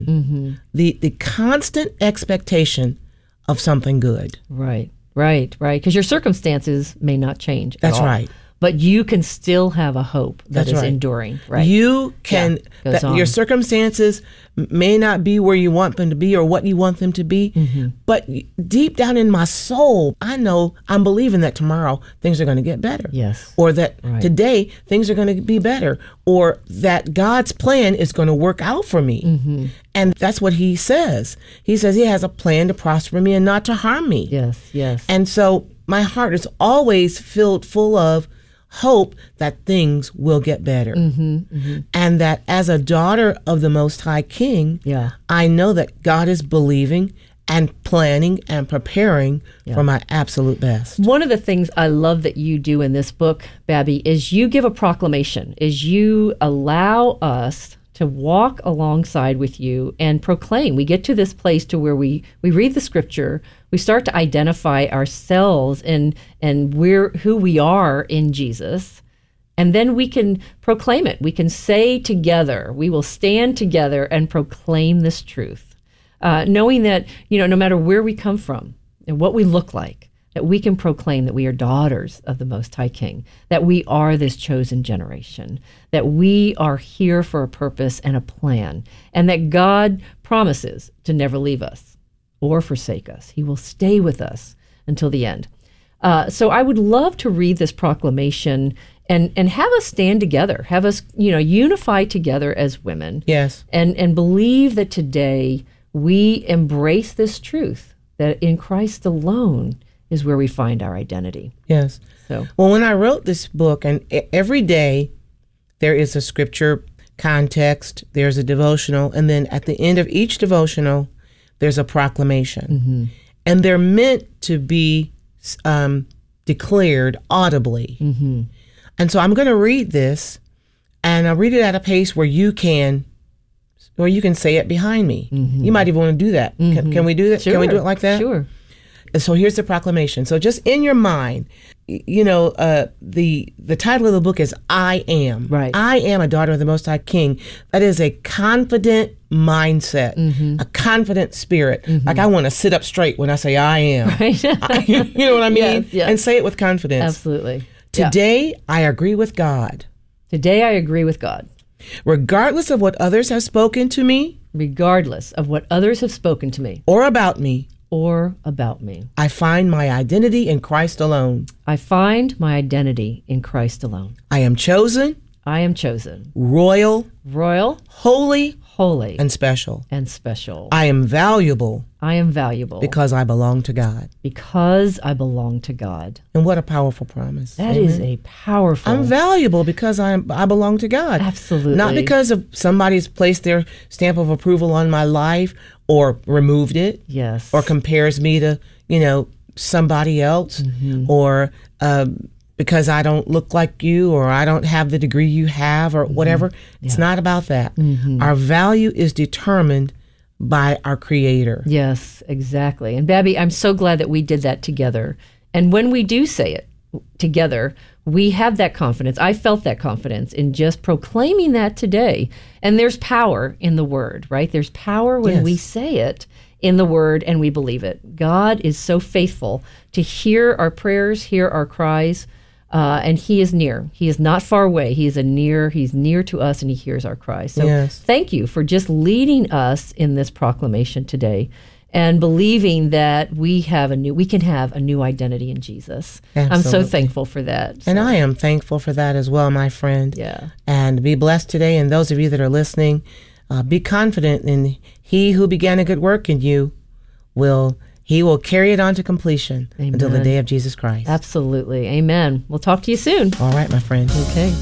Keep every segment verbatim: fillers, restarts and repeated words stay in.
Mm-hmm. The the constant expectation of something good. Right, right, right. Because your circumstances may not change at That's all. right. But you can still have a hope that That's is right. enduring, right? You can, Yeah, goes that on. your circumstances may not be where you want them to be or what you want them to be, Mm-hmm. but deep down in my soul, I know I'm believing that tomorrow things are going to get better. Yes. Or that Right. today things are going to be better. Or that God's plan is going to work out for me. Mm-hmm. And that's what he says. He says he has a plan to prosper me and not to harm me. Yes, yes. And so my heart is always filled full of hope that things will get better. Mm-hmm, mm-hmm. And that as a daughter of the Most High King, Yeah. I know that God is believing and planning and preparing Yeah. for my absolute best. One of the things I love that you do in this book, Babby, is you give a proclamation, is you allow us to walk alongside with you and proclaim. We get to this place to where we, we read the scripture, we start to identify ourselves and and we're who we are in Jesus. And then we can proclaim it. We can say together, we will stand together and proclaim this truth. Uh, knowing that, you know, no matter where we come from and what we look like, that we can proclaim that we are daughters of the Most High King, that we are this chosen generation, that we are here for a purpose and a plan, and that God promises to never leave us or forsake us. He will stay with us until the end. Uh, so I would love to read this proclamation and, and have us stand together, have us, you know, unify together as women. Yes. And, and believe that today we embrace this truth, that in Christ alone is where we find our identity. Yes. So, Well, when I wrote this book, and e- every day there is a scripture context, there's a devotional, and then at the end of each devotional, there's a proclamation. mm-hmm. And they're meant to be um, declared audibly. Mm-hmm. And so I'm going to read this, and I'll read it at a pace where you can, where you can say it behind me. Mm-hmm. You might even want to do that. Mm-hmm. Can, can we do that? Sure. Can we do it like that? Sure. And so here's the proclamation. So just in your mind, y- you know, uh, the the title of the book is I Am. Right. I am a daughter of the Most High King. That is a confident mindset, Mm-hmm. a confident spirit. Like I want to sit up straight when I say I am. Right. you know what I mean? Yes, yes. And say it with confidence. Absolutely. Yeah. Today, I agree with God. Today I agree with God, Regardless of what others have spoken to me regardless of what others have spoken to me or about me, or about me. I find my identity in Christ alone. I find my identity in Christ alone. I am chosen, I am chosen, royal, royal, holy, holy, and special. and special. I am valuable I am valuable because I belong to God. because I belong to God. And what a powerful promise. That is Amen. a powerful. I'm valuable because I am, I belong to God. Absolutely. Not because of somebody's placed their stamp of approval on my life or removed it Yes. or compares me to, you know, somebody else Mm-hmm. or um, because I don't look like you or I don't have the degree you have or whatever. It's not about that. Mm-hmm. Our value is determined by our Creator. Yes, exactly. And Babby, I'm so glad that we did that together. And when we do say it together, we have that confidence. I felt that confidence in just proclaiming that today. And there's power in the word, right? There's power when Yes. we say it in the word and we believe it. God is so faithful to hear our prayers, hear our cries, uh, and he is near. He is not far away. He is a near, he's near to us and he hears our cries. So Yes. thank you for just leading us in this proclamation today and believing that we have a new, we can have a new identity in Jesus. I'm so Absolutely. thankful for that. And So, I am thankful for that as well, my friend. yeah. And be blessed today. And those of you that are listening, uh, be confident in he who began a good work in you will, he will carry it on to completion until the Amen. day of Jesus Christ. Absolutely. Amen. We'll talk to you soon. All right, my friend. Okay.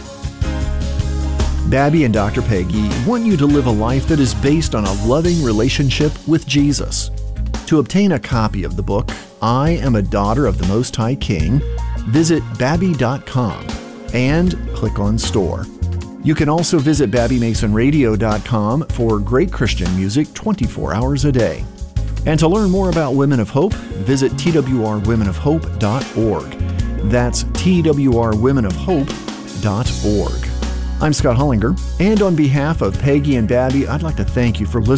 Babby and Doctor Peggy want you to live a life that is based on a loving relationship with Jesus. To obtain a copy of the book, I Am a Daughter of the Most High King, visit babby dot com and click on Store. You can also visit babby mason radio dot com for great Christian music twenty-four hours a day. And to learn more about Women of Hope, visit t w r women of hope dot org. That's t w r women of hope dot org. I'm Scott Hollinger, and on behalf of Peggy and Babby, I'd like to thank you for listening